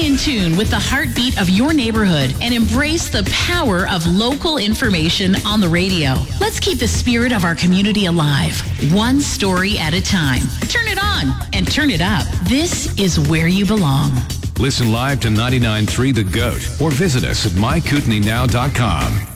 Stay in tune with the heartbeat of your neighborhood and embrace the power of local information on the radio. Let's keep the spirit of our community alive, one story at a time. Turn it on and turn it up. This is where you belong. Listen live to 99.3 The GOAT or visit us at mykootenaynow.com.